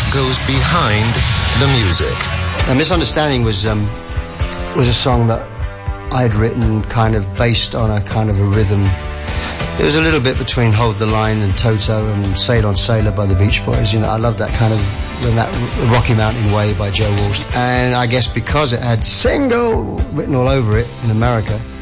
goes behind the music. A Misunderstanding was a song that I'd written kind of based on a kind of a rhythm. It was a little bit between Hold the Line and Toto and Sail on Sailor by the Beach Boys. You know, I love that kind of, that Rocky Mountain Way by Joe Walsh. And I guess because it had single written all over it in America,